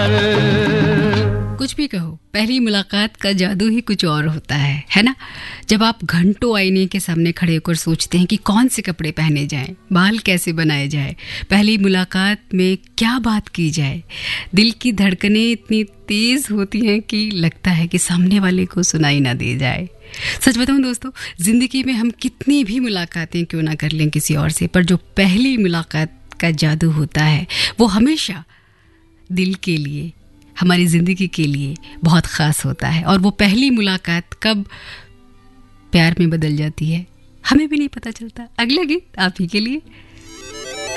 कुछ भी कहो, पहली मुलाकात का जादू ही कुछ और होता है ना। जब आप घंटों आईने के सामने खड़े होकर सोचते हैं कि कौन से कपड़े पहने जाएं, बाल कैसे बनाए जाए, पहली मुलाकात में क्या बात की जाए, दिल की धड़कनें इतनी तेज होती हैं कि लगता है कि सामने वाले को सुनाई ना दे जाए। सच बताऊं दोस्तों, जिंदगी में हम कितनी भी मुलाकातें क्यों ना कर लें किसी और से, पर जो पहली मुलाकात का जादू होता है वो हमेशा दिल के लिए, हमारी ज़िंदगी के लिए बहुत ख़ास होता है। और वो पहली मुलाकात कब प्यार में बदल जाती है हमें भी नहीं पता चलता। अगला गीत आप ही के लिए।